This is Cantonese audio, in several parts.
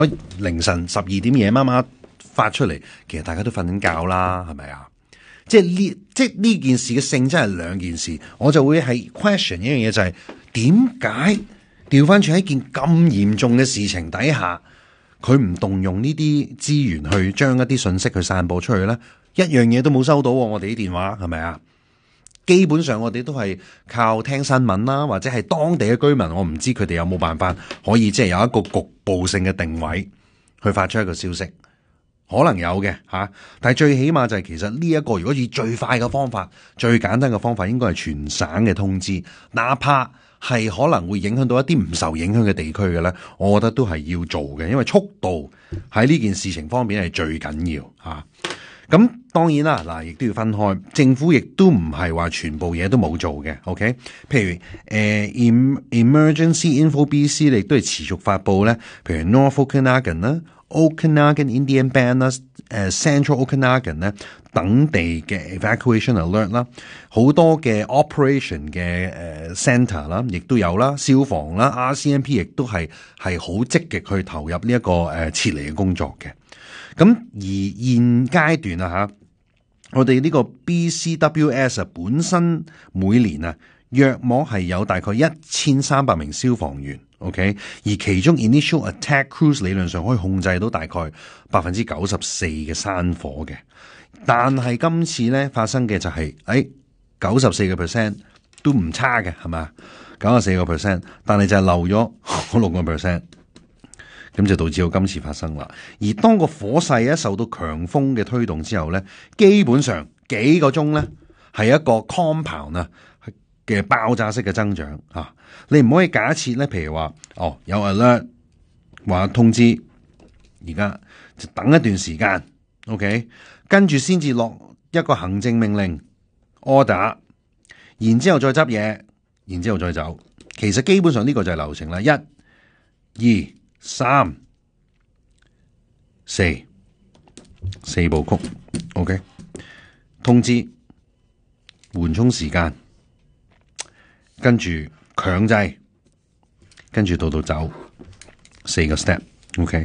凌晨12點夜媽媽發出嚟，其實大家都瞓緊覺啦，係咪啊？即係呢件事嘅性質係兩件事，我就會係 question 一樣嘢，就係點解調翻轉喺件咁嚴重嘅事情底下，佢唔動用呢啲資源去將一啲信息去散播出去咧？一樣嘢都冇收到，我哋啲電話係咪啊？基本上我哋都係靠聽新聞啦，或者係當地嘅居民，我唔知佢哋有冇辦法可以即係有一個局部性嘅定位去發出一個消息，可能有嘅吓，但係最起碼就係其實呢一個如果以最快嘅方法、最簡單嘅方法，應該係全省嘅通知，哪怕係可能會影響到一啲唔受影響嘅地區嘅咧，我覺得都係要做嘅，因為速度喺呢件事情方面係最緊要吓。咁當然啦，嗱，亦都要分開。政府亦都唔係話全部嘢都冇做嘅 ，OK？ 譬如Emergency Info BC 亦都係持續發布咧，譬如 North Okanagan 啦、Okanagan Indian Band 啦、Central Okanagan 咧等地嘅 evacuation alert 啦，好多嘅 operation 嘅center 啦，亦都有啦，消防啦、RCMP 亦都係好積極去投入呢一個撤離嘅工作嘅。咁而現階段啊嚇，我哋呢個 BCWS 啊本身每年啊約莫係有大概1300名消防員 ，OK， 而其中 initial attack crews 理論上可以控制到大概94%嘅山火嘅，但係今次咧發生嘅就係94% 都唔差嘅係嘛，94%，但係就係漏咗6%。咁就導致到今次發生啦。而當個火勢一受到強風嘅推動之後咧，基本上幾個鐘咧係一個 compound 啊嘅爆炸式嘅增長啊！你唔可以假設咧，譬如話有 alert 話通知，而家就等一段時間 ，OK， 跟住先至落一個行政命令 order， 然之後再執嘢，然之後再走。其實基本上呢個就係流程啦，1、2、3、4部曲 ，OK， 通知、緩衝時間，跟住強制，跟住到走，4個 step，OK。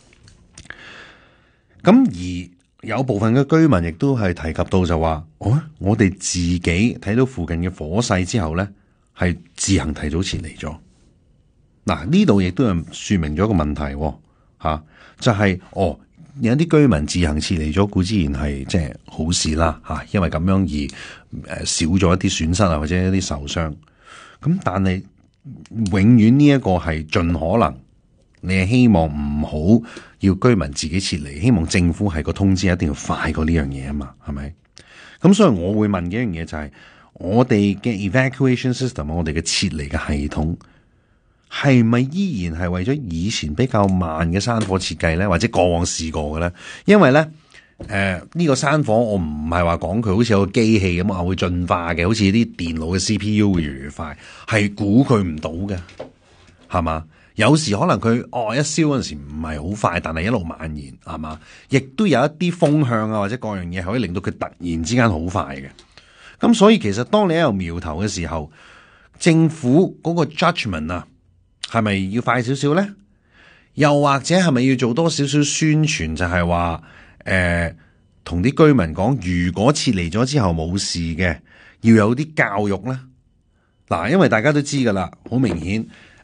咁而有部分嘅居民亦都係提及到就話，我哋自己睇到附近嘅火勢之後咧，係自行提早撤離咗。嗱，呢度亦都係說明咗一個問題，就係有啲居民自行撤離咗，固之然係即係好事啦，因為咁樣而少咗一啲損失啊，或者一啲受傷。咁但係永遠呢一個係盡可能，你係希望唔好要居民自己撤離，希望政府係個通知一定要快過呢樣嘢啊嘛，係咪？咁所以我會問嘅一樣嘢就係，我哋嘅 evacuation system， 我哋嘅撤離嘅系統，係咪依然係為咗以前比較慢嘅山火設計咧，或者過往試過嘅咧？因為咧，呢個山火我唔係話講佢好似有個機器咁會進化嘅，好似啲電腦嘅 CPU 會越嚟越快，係估佢唔到嘅，係嘛？有時可能佢一燒嗰陣時唔係好快，但係一路蔓延，係嘛？亦都有一啲風向啊，或者各樣嘢可以令到佢突然之間好快嘅。咁所以其實當你喺度苗頭嘅時候，政府嗰個 judgment 啊，係咪要快少少咧？又或者係咪要做多少少宣傳，就係話同啲居民講，如果撤離咗之後冇事嘅，要有啲教育咧。嗱，因為大家都知噶啦，好明顯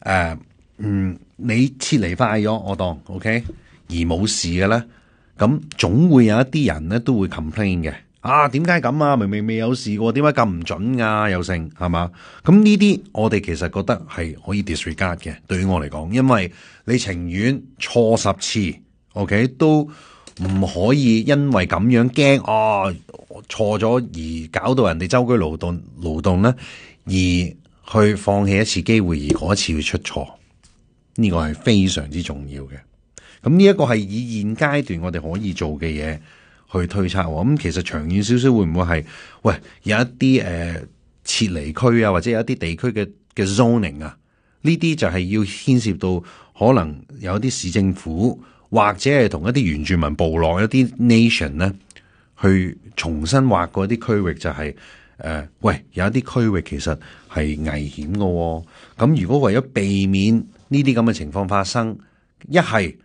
你撤離快咗，我當 OK， 而冇事嘅咧，咁總會有一啲人咧都會 complain 嘅。點解咁啊？明明未有事過，點解咁唔準啊？又剩係嘛？咁呢啲我哋其實覺得係可以 disregard 嘅。對於我嚟講，因為你情願錯10次 ，OK 都唔可以因為咁樣驚錯咗而搞到人哋周居勞動咧，而去放棄一次機會，而嗰一次會出錯。呢個係非常之重要嘅。咁呢一個係以現階段我哋可以做嘅嘢去推測。咁其實長遠少少會唔會係有一啲撤離區啊，或者有一啲地區嘅 zoning 啊，呢啲就係要牽涉到可能有一啲市政府或者係同一啲原住民部落一啲 nation 咧，去重新劃過一啲區域，就係有一啲區域其實係危險嘅。咁如果為咗避免呢啲咁嘅情況發生，一係